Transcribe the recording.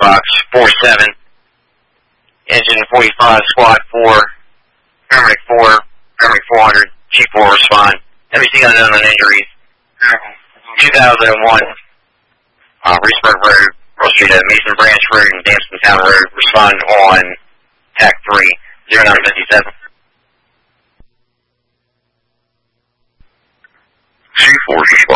Box 47, Engine 45, Squad 4, Paramedic 4, Paramedic 400, G4 respond. NBC unknown on injuries. 2001, Reedsburg Road, Roll Street, Mason Branch Road, and Damson Town Road. Respond on TAC 3, 0957. G4 respond.